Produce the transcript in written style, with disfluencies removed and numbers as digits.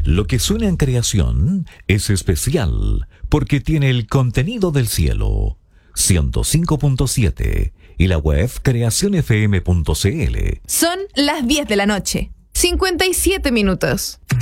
Lo que suena en creación es especial porque tiene el contenido del cielo. 105.7 y la web creacionfm.cl. Son las 10 de la noche, 57 minutos.